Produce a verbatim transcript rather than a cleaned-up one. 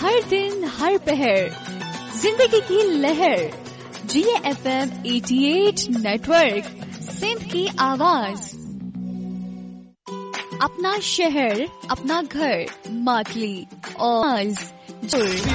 हर दिन हर पहर जिंदगी की लहर। जिए एफ एम अठासी नेटवर्क, सिंध की आवाज। अपना शहर, अपना घर, मातली और